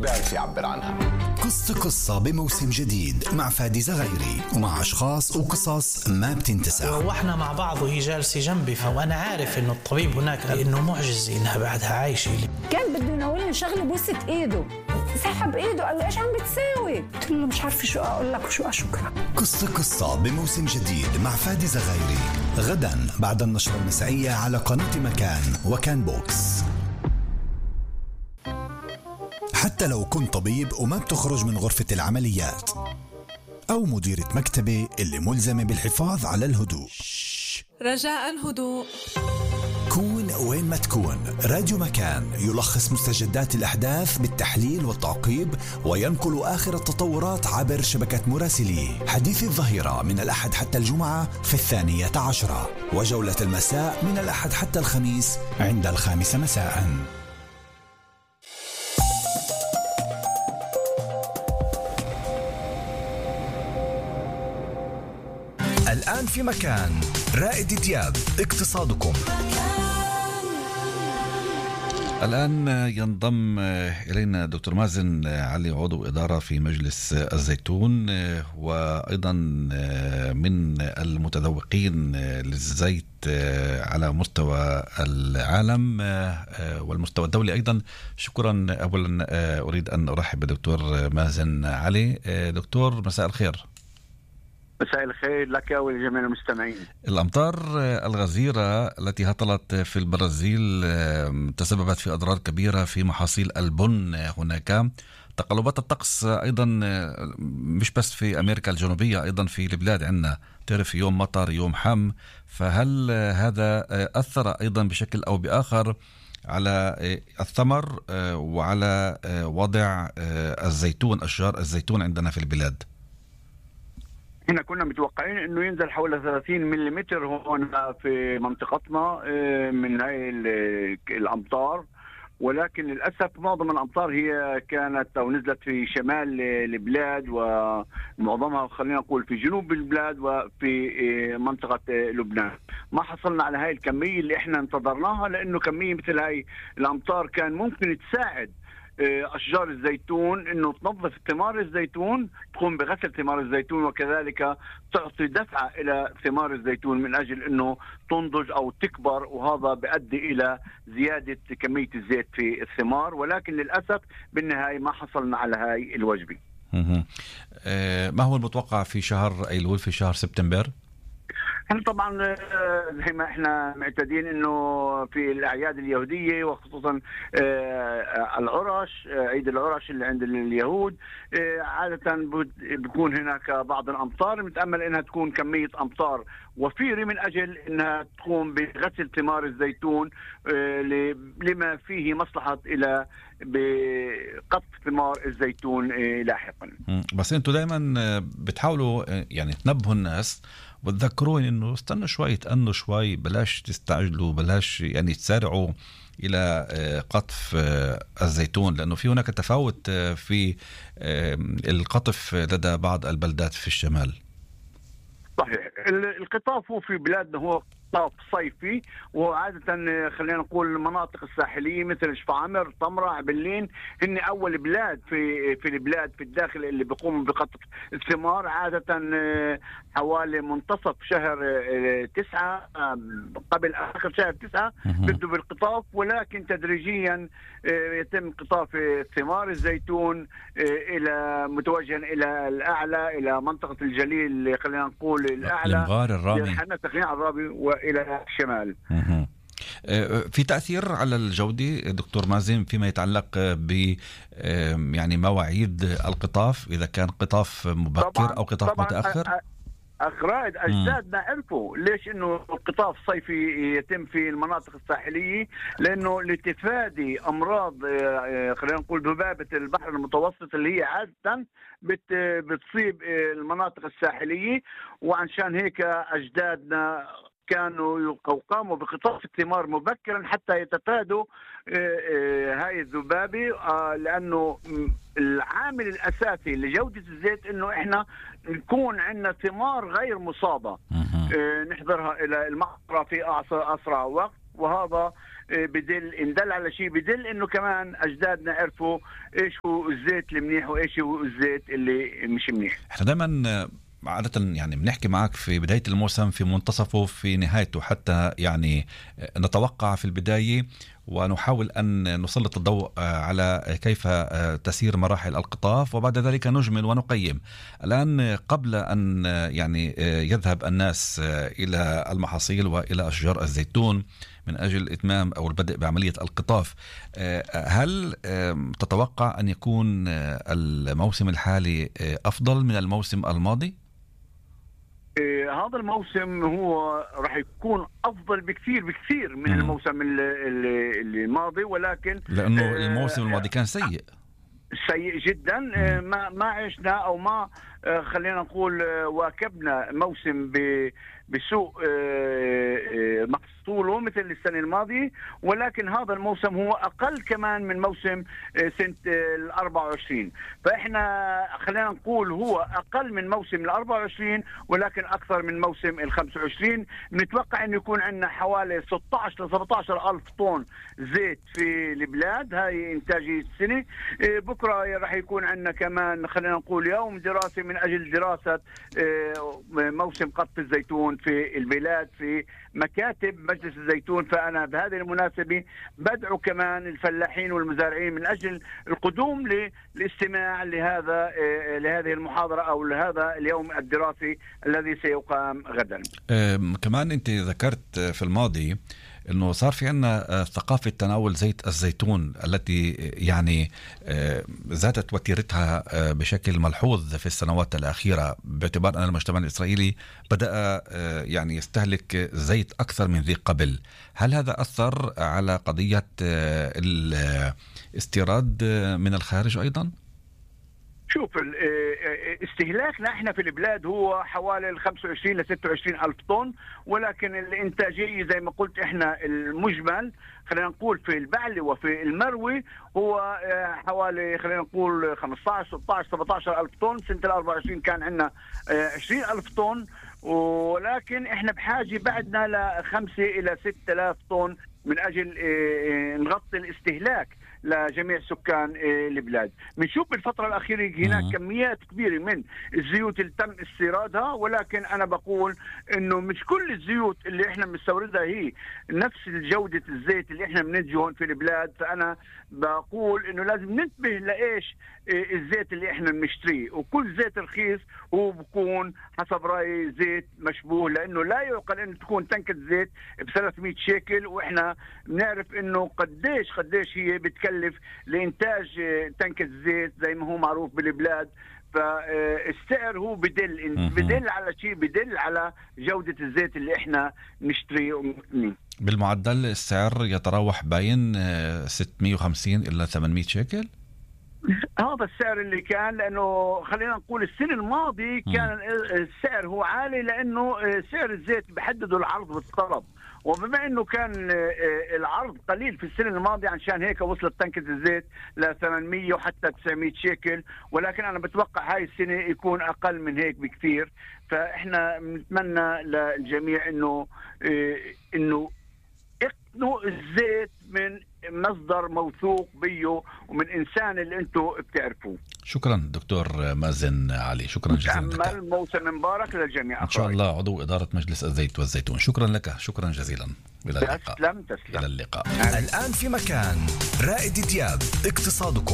بيعرف يعبر عنها. قصة بموسم جديد مع فادي زغيري ومع أشخاص وقصص ما بتنتسى. وإحنا مع بعض وهي جالسة جنبي، وأنا عارف إنه الطبيب هناك قال إنه معجزة إنها بعدها عايشة. كان بده يناولني شغلة بوسة إيده، سحب إيده قال لي إيش عم بتساوي؟ قلت له مش عارفة شو أقول لك وشو أشكرك. قصة بموسم جديد مع فادي زغيري غدا بعد النشرة المسائية على قناة مكان وكان بوكس. حتى لو كنت طبيب وما بتخرج من غرفة العمليات، أو مديرة مكتبة اللي ملزمة بالحفاظ على الهدوء، رجاء هدوء. كون وين ما تكون، راديو مكان يلخص مستجدات الأحداث بالتحليل والتعقيب وينقل آخر التطورات عبر شبكة مراسليه. حديث الظهيرة من الأحد حتى الجمعة في 12:10، وجولة المساء من الأحد حتى الخميس عند 5 مساء. الآن في مكان رائد دياب اقتصادكم. الآن ينضم إلينا دكتور مازن علي، عضو إدارة في مجلس الزيتون، وأيضا من المتذوقين للزيت على مستوى العالم والمستوى الدولي أيضا. شكرا. أولا أريد أن أرحب بدكتور مازن علي. دكتور، مساء الخير. مساء الخير لك ولجميع المستمعين. الأمطار الغزيرة التي هطلت في البرازيل تسببت في أضرار كبيرة في محاصيل البن هناك. تقلبات الطقس أيضا مش بس في أمريكا الجنوبية، أيضا في البلاد عندنا، تعرف يوم مطر يوم حم. فهل هذا أثر أيضا بشكل أو بآخر على الثمر وعلى وضع الزيتون، أشجار الزيتون عندنا في البلاد؟ احنا كنا متوقعين انه ينزل حوالي 30 ملم هون في منطقتنا من هاي الامطار، ولكن للاسف معظم الامطار هي كانت او نزلت في شمال البلاد، ومعظمها خلينا نقول في جنوب البلاد وفي منطقه لبنان. ما حصلنا على هاي الكميه اللي احنا انتظرناها، لانه كميه مثل هاي الامطار كان ممكن تساعد أشجار الزيتون إنه تنظف ثمار الزيتون، تقوم بغسل ثمار الزيتون، وكذلك تعطي دفعة إلى ثمار الزيتون من أجل إنه تنضج أو تكبر، وهذا بيؤدي إلى زيادة كمية الزيت في الثمار. ولكن للأسف بالنهاية ما حصلنا على هاي الوجبة. ما هو المتوقع في شهر أيلول، في شهر سبتمبر؟ احنا طبعا زي ما احنا معتادين انه في الاعياد اليهوديه وخصوصا العرش، عيد العرش اللي عند اليهود، عاده بيكون هناك بعض الامطار، متامل انها تكون كميه امطار وفيره من اجل انها تقوم بغسل ثمار الزيتون لما فيه مصلحه الى بقطف ثمار الزيتون لاحقا. بس انتم دائما بتحاولوا يعني تنبهوا الناس وتذكرون انه استنوا شوي، تأنوا شوي، بلاش تستعجلوا، بلاش يعني تسارعوا الى قطف الزيتون، لانه في هناك تفاوت في القطف لدى بعض البلدات في الشمال. صحيح. القطاف هو في بلادنا هو قطاف صيفي، وعادة خلينا نقول المناطق الساحلية مثل شفاعمر، طمرة، عبلين هن أول بلاد في البلاد في الداخل اللي بيقوموا بقطف الثمار. عادة حوالي منتصف شهر 9 قبل آخر شهر 9 بدوا بالقطاف، ولكن تدريجيا يتم قطاف ثمار الزيتون إلى متوجها إلى الأعلى، إلى منطقة الجليل خلينا نقول الأعلى، المغار الرامي، الرابي وإلى الشمال. في تأثير على الجودة دكتور مازن فيما يتعلق ب يعني مواعيد القطاف، إذا كان قطاف مبكر أو قطاف متأخر؟ أخ رائد، أجدادنا عرفوا ليش إنه القطاف الصيفي يتم في المناطق الساحلية، لأنه لتفادي أمراض خلينا نقول ذبابة البحر المتوسط اللي هي عادة بتصيب المناطق الساحلية، وعشان هيك أجدادنا كانوا قاموا بقطاف الثمار مبكرا حتى يتفادوا هاي الذبابة، لأنه العامل الأساسي لجودة الزيت إنه إحنا نكون عندنا ثمار غير مصابة، نحضرها إلى المقطرة في أسرع وقت، وهذا بدل إن دل على شيء بدل إنه كمان أجدادنا عرفوا إيش هو الزيت المنيح وإيش هو الزيت اللي مش منيح. احنا دائما عادة يعني بنحكي معك في بداية الموسم، في منتصفه، في نهايته، حتى يعني نتوقع في البداية ونحاول أن نسلط الضوء على كيف تسير مراحل القطاف، وبعد ذلك نجمل ونقيم. الآن قبل أن يعني يذهب الناس إلى المحاصيل وإلى أشجار الزيتون من أجل إتمام أو البدء بعملية القطاف، هل تتوقع أن يكون الموسم الحالي أفضل من الموسم الماضي؟ هذا الموسم هو راح يكون أفضل بكثير من الموسم الماضي، ولكن لأنه الموسم الماضي كان سيء جدا. ما عشنا أو ما خلينا نقول واكبنا موسم بسوء محصوله مثل السنة الماضية، ولكن هذا الموسم هو أقل كمان من موسم سنة 24. فإحنا خلينا نقول هو أقل من موسم 24 ولكن أكثر من موسم 25. نتوقع أن يكون عندنا حوالي 16 ل 17 ألف طن زيت في البلاد، هاي إنتاجية السنة. بكرة راح يكون عندنا كمان خلينا نقول يوم دراسي من أجل دراسة موسم قطف الزيتون في البلاد في مكاتب مجلس الزيتون. فأنا بهذه المناسبة بدعو كمان الفلاحين والمزارعين من أجل القدوم للاستماع لهذه المحاضرة أو لهذا اليوم الدراسي الذي سيقام غدا. كمان أنت ذكرت في الماضي أنه صار في عنا ثقافة تناول زيت الزيتون التي يعني زادت وتيرتها بشكل ملحوظ في السنوات الأخيرة، باعتبار أن المجتمع الإسرائيلي بدأ يعني يستهلك زيت أكثر من ذي قبل. هل هذا أثر على قضية الاستيراد من الخارج أيضا؟ شوف، استهلاكنا احنا في البلاد هو حوالي 25 ل 26 ألف طن، ولكن الانتاجية زي ما قلت احنا المجمل خلينا نقول في البعلة وفي المروي هو حوالي خلينا نقول 15 16 17 ألف طن. سنة 24 كان عندنا 20 ألف طن، ولكن احنا بحاجة بعدنا ل 5 إلى 6,000 طن من أجل نغطي الاستهلاك لجميع سكان البلاد. بنشوف بالفترة الأخيرة هناك كميات كبيرة من الزيوت اللي تم استيرادها، ولكن أنا بقول إنه مش كل الزيوت اللي إحنا بنستوردها هي نفس جودة الزيت اللي إحنا بننتجه هون في البلاد. فأنا بقول إنه لازم ننتبه لإيش الزيت اللي إحنا بنشتريه، وكل زيت رخيص هو بكون حسب رأيي زيت مشبوه، لأنه لا يعقل إنه تكون تنكة زيت ب300 شيكل، وإحنا بنعرف إنه قديش هي بتكلف لإنتاج تنكة زيت زي ما هو معروف بالبلاد. فالسعر هو بدل على شيء، بدل على جودة الزيت اللي احنا نشتريه. بالمعدل السعر يتراوح بين 650 إلى 800 شيكل. هذا السعر اللي كان، لأنه خلينا نقول السنة الماضية كان السعر هو عالي، لأنه سعر الزيت بحدده العرض والطلب، وبما انه كان العرض قليل في السنه الماضيه عشان هيك وصلت تنكة الزيت ل 800 وحتى 900 شيكل. ولكن انا بتوقع هاي السنه يكون اقل من هيك بكثير. فاحنا بنتمنى للجميع انه اقتنوا الزيت من مصدر موثوق بيه ومن انسان اللي انتم بتعرفوه. شكرا دكتور مازن علي، شكرا جزيلا لك. موسم مبارك للجميع ان شاء الله. عضو اداره مجلس الزيت والزيتون، شكرا لك، شكرا جزيلا. الى اللقاء. تسلم. الى اللقاء. الان في مكان رائد دياب، اقتصادكم.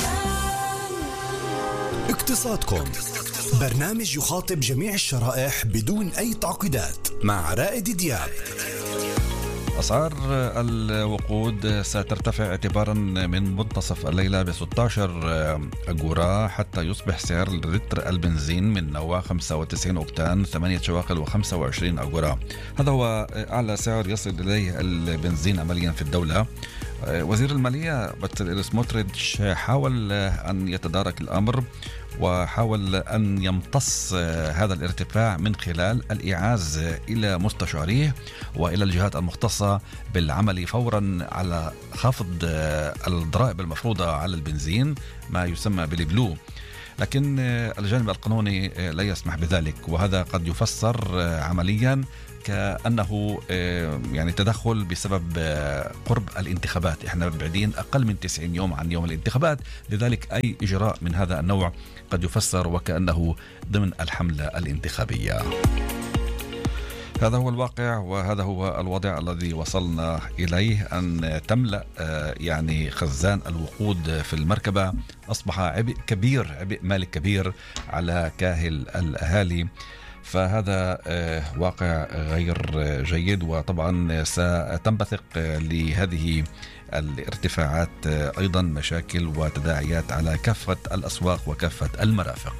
اقتصادكم، برنامج يخاطب جميع الشرائح بدون اي تعقيدات مع رائد دياب. أسعار الوقود سترتفع اعتبارا من منتصف الليلة ب16 أجورا حتى يصبح سعر لتر البنزين من نوع 95 أوكتان 8 شواقل و25 أجورا. هذا هو أعلى سعر يصل إليه البنزين عمليا في الدولة. وزير المالية بتسل سموتريتش حاول أن يتدارك الأمر وحاول أن يمتص هذا الارتفاع من خلال الإعاز إلى مستشاريه وإلى الجهات المختصة بالعمل فورا على خفض الضرائب المفروضة على البنزين ما يسمى بالبلو. لكن الجانب القانوني لا يسمح بذلك، وهذا قد يفسر عمليا كأنه يعني تدخل بسبب قرب الانتخابات. احنا بعدين أقل من 90 يوم عن يوم الانتخابات، لذلك أي إجراء من هذا النوع قد يفسر وكأنه ضمن الحملة الانتخابية. هذا هو الواقع وهذا هو الوضع الذي وصلنا إليه، أن تملأ يعني خزان الوقود في المركبة أصبح عبء كبير، عبء مالي كبير على كاهل الأهالي. فهذا واقع غير جيد، وطبعا ستنبثق لهذه الارتفاعات أيضا مشاكل وتداعيات على كافة الأسواق وكافة المرافق.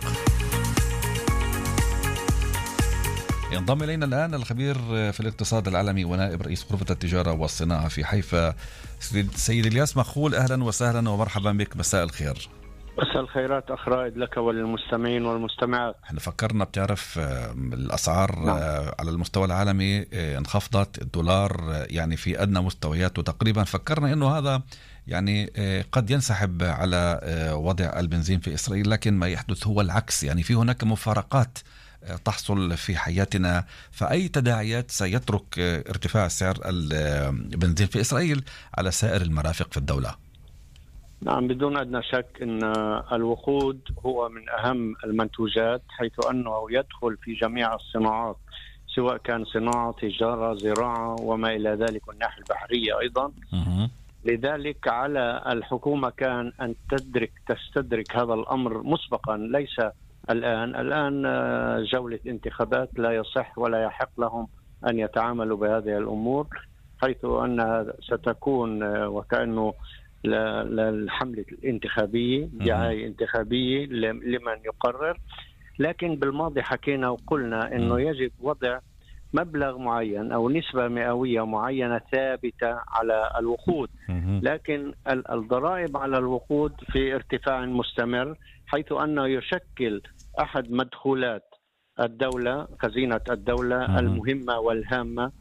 ينضم إلينا الآن الخبير في الاقتصاد العالمي ونائب رئيس غرفة التجارة والصناعة في حيفا سيد إلياس مخول. أهلا وسهلا ومرحبا بك، مساء الخير. مساء الخيرات أخ رائد لك وللمستمعين والمستمعات. احنا فكرنا بتعرف الأسعار على المستوى العالمي انخفضت، الدولار يعني في أدنى مستوياته تقريبا، فكرنا إنه هذا يعني قد ينسحب على وضع البنزين في إسرائيل، لكن ما يحدث هو العكس. يعني في هناك مفارقات تحصل في حياتنا، فأي تداعيات سيترك ارتفاع سعر البنزين في إسرائيل على سائر المرافق في الدولة؟ نعم، بدون أدنى شك أن الوقود هو من أهم المنتوجات، حيث أنه يدخل في جميع الصناعات، سواء كان صناعة، تجارة، زراعة وما إلى ذلك، والناحية البحرية أيضا. لذلك على الحكومة كان أن تستدرك هذا الأمر مسبقا، ليس الآن جولة انتخابات لا يصح ولا يحق لهم أن يتعاملوا بهذه الأمور، حيث أنها ستكون وكأنه للحملة الانتخابية، دعاية انتخابية لمن يقرر. لكن بالماضي حكينا وقلنا أنه يجب وضع مبلغ معين أو نسبة مئوية معينة ثابتة على الوقود، لكن الضرائب على الوقود في ارتفاع مستمر، حيث أنه يشكل أحد مدخولات الدولة، خزينة الدولة المهمة والهامة.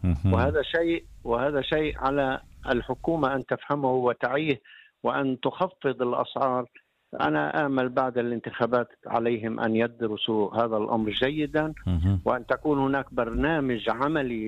وهذا شيء على الحكومة أن تفهمه وتعيه وأن تخفض الأسعار. أنا آمل بعد الانتخابات عليهم أن يدرسوا هذا الأمر جيدا، وأن تكون هناك برنامج عملي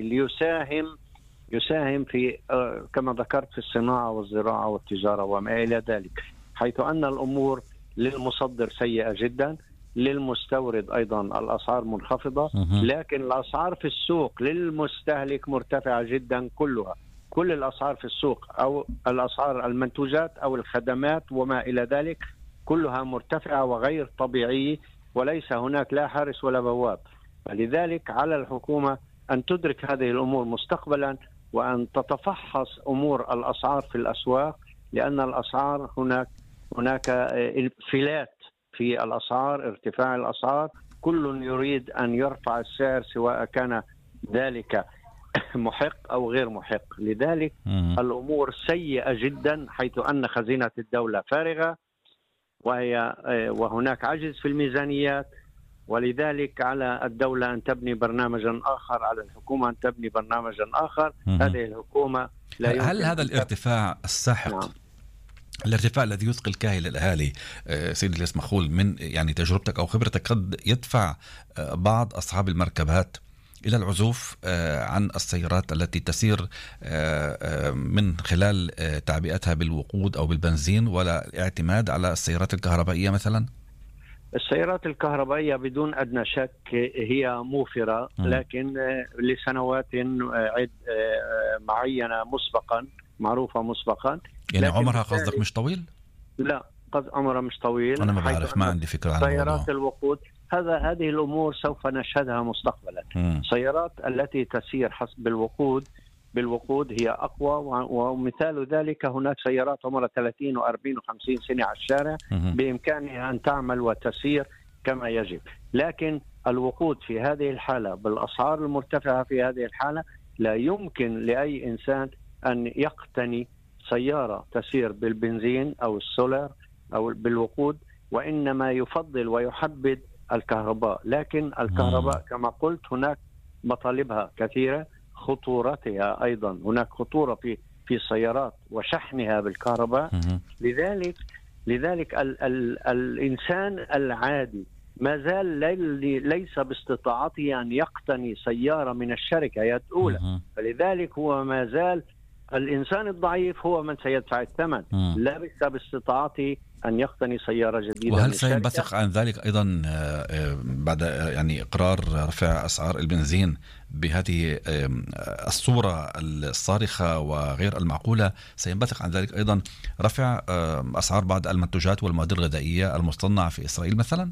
يساهم في كما ذكرت في الصناعة والزراعة والتجارة وما إلى ذلك، حيث أن الأمور للمصدر سيئة جدا، للمستورد أيضا الأسعار منخفضة، لكن الأسعار في السوق للمستهلك مرتفعة جدا كلها. كل الأسعار في السوق أو الأسعار المنتوجات أو الخدمات وما إلى ذلك كلها مرتفعة وغير طبيعية، وليس هناك لا حارس ولا بواب. فلذلك على الحكومة أن تدرك هذه الأمور مستقبلا، وأن تتفحص أمور الأسعار في الأسواق، لأن الأسعار هناك انفلات في الأسعار، ارتفاع الأسعار، كل يريد أن يرفع السعر سواء كان ذلك محق أو غير محق. لذلك الأمور سيئة جدا، حيث أن خزينة الدولة فارغة وهناك عجز في الميزانيات. ولذلك على الدولة أن تبني برنامجا آخر، على الحكومة أن تبني برنامجا آخر. هذه الحكومة لا هل هذا الارتفاع الساحق الارتفاع الذي يثقل كاهل الأهالي سيد إلياس مخول من يعني تجربتك أو خبرتك قد يدفع بعض أصحاب المركبات إلى العزوف عن السيارات التي تسير من خلال تعبئتها بالوقود أو بالبنزين، ولا اعتماد على السيارات الكهربائية مثلا؟ السيارات الكهربائية بدون أدنى شك هي موفرة، لكن لسنوات معينة مسبقا، معروفة مسبقا. يعني عمرها قصدك مش طويل؟ لا، قد عمرها مش طويل. أنا ما بعرف، ما عندي فكرة عن سيارات الوقود هذه الأمور سوف نشهدها مستقبلا. السيارات التي تسير حسب بالوقود هي أقوى، ومثال ذلك هناك سيارات عمرها 30 و40 و50 سنة على الشارع بإمكانها أن تعمل وتسير كما يجب. لكن الوقود في هذه الحالة بالأسعار المرتفعة في هذه الحالة لا يمكن لأي إنسان أن يقتني سيارة تسير بالبنزين أو السولار أو بالوقود، وإنما يفضل ويحبذ الكهرباء. لكن الكهرباء كما قلت هناك مطالبها كثيرة، خطورتها أيضا هناك خطورة في السيارات وشحنها بالكهرباء. لذلك لذلك الإنسان العادي ما زال ليس باستطاعته أن يقتني سيارة من الشركة الأولى، فلذلك هو ما زال الإنسان الضعيف هو من سيدفع الثمن، لا باستطاعته أن يقتني سيارة جديدة. وهل سينبثق عن ذلك أيضا بعد يعني إقرار رفع أسعار البنزين بهذه الصورة الصارخة وغير المعقولة، سينبثق عن ذلك أيضا رفع أسعار بعض المنتوجات والمواد الغذائية المصنعة في إسرائيل مثلا؟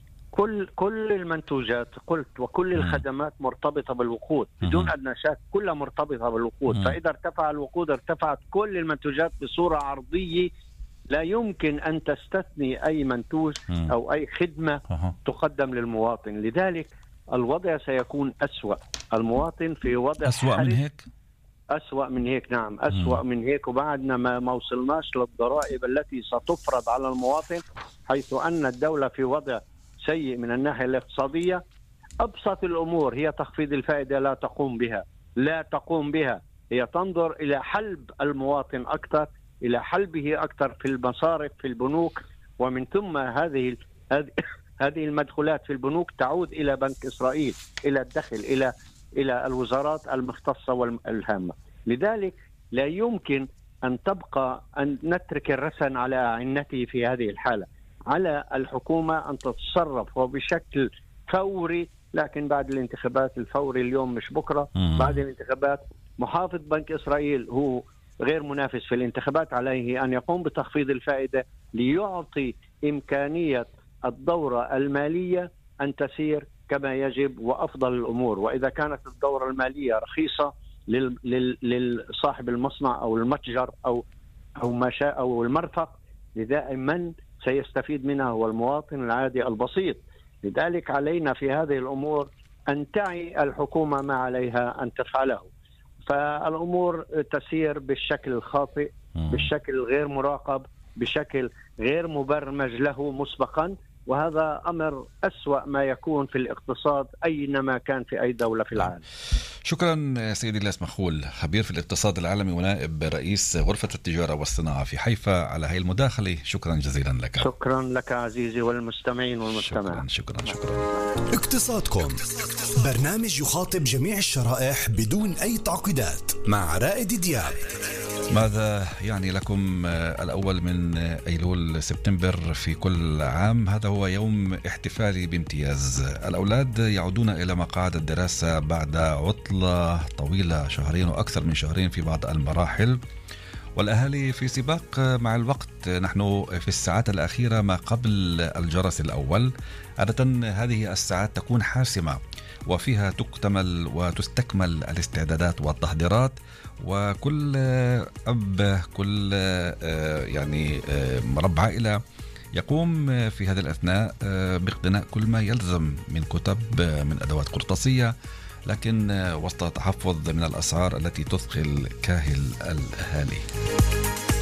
كل المنتوجات قلت وكل الخدمات مرتبطة بالوقود بدون أدنى شك، كلها مرتبطة بالوقود. فإذا ارتفع الوقود ارتفعت كل المنتوجات بصورة عرضية، لا يمكن أن تستثني أي منتوج أو أي خدمة تقدم للمواطن. لذلك الوضع سيكون أسوأ، المواطن في وضع أسوأ من هيك؟ أسوأ من هيك، نعم أسوأ من هيك. وبعدنا ما وصلناش للضرائب التي ستفرض على المواطن، حيث أن الدولة في وضع سيء من الناحية الاقتصادية. أبسط الأمور هي تخفيض الفائدة لا تقوم بها، هي تنظر إلى حلب المواطن أكثر، إلى حلبه أكثر في المصارف في البنوك، ومن ثم هذه المدخولات في البنوك تعود إلى بنك إسرائيل، إلى الدخل، إلى الوزارات المختصة والهامة. لذلك لا يمكن أن تبقى أن نترك الرسن على عنته في هذه الحالة. على الحكومة أن تتصرف وبشكل فوري، لكن بعد الانتخابات، الفوري اليوم مش بكرة، بعد الانتخابات محافظ بنك إسرائيل هو غير منافس في الانتخابات، عليه أن يقوم بتخفيض الفائدة ليعطي إمكانية الدورة المالية أن تسير كما يجب وأفضل الأمور. وإذا كانت الدورة المالية رخيصة لصاحب المصنع أو المتجر أو المرفق، لذا من سيستفيد منها هو المواطن العادي البسيط. لذلك علينا في هذه الأمور أن تعي الحكومة ما عليها أن تفعله. فالأمور تسير بالشكل الخاطئ، بالشكل الغير مراقب، بشكل غير مبرمج له مسبقا، وهذا أمر أسوأ ما يكون في الاقتصاد أينما كان في أي دولة في العالم. شكرا سيدي الياس مخول، خبير في الاقتصاد العالمي ونائب رئيس غرفة التجارة والصناعة في حيفا، على هذه المداخلة. شكرا جزيلا لك. شكرا لك عزيزي والمستمعين والمستمعين. شكرا. اقتصادكم، برنامج يخاطب جميع الشرائح بدون أي تعقيدات، مع رائد دياب. ماذا يعني لكم الأول من أيلول سبتمبر في كل عام؟ هذا هو يوم احتفالي بامتياز. الأولاد يعودون إلى مقاعد الدراسة بعد عطلة طويلة، شهرين وأكثر من شهرين في بعض المراحل، والأهالي في سباق مع الوقت. نحن في الساعات الأخيرة ما قبل الجرس الأول. عادة هذه الساعات تكون حاسمة وفيها تكتمل وتستكمل الاستعدادات والتحضيرات، وكل أب، كل يعني رب عائلة يقوم في هذه الأثناء باقتناء كل ما يلزم من كتب، من أدوات قرطاسية، لكن وسط تحفظ من الأسعار التي تثقل كاهل الأهالي.